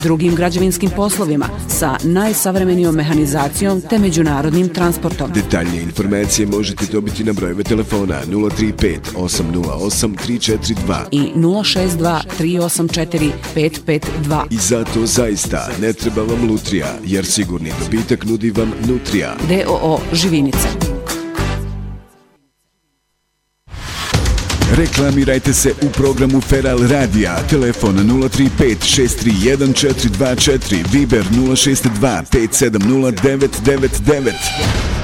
drugim građevinskim poslovima sa najsavremenijom mehanizacijom te međunarodnim transportom. Detaljnije informacije možete dobiti na brojeve telefona 035 808 342 i 062 384 552. I zato zaista ne treba vam lutrija, jer sigurni dobitak nudi vam Nutrija. DOO Živinica. Reklamirajte se u programu Feral Radija. Telefon 035 631 424, Viber 062 570 999.